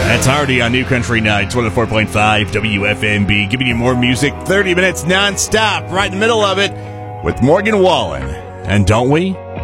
That's Hardy on New Country Nights, 104.5 WFMB, giving you more music, 30 minutes nonstop, right in the middle of it, with Morgan Wallen. And don't we?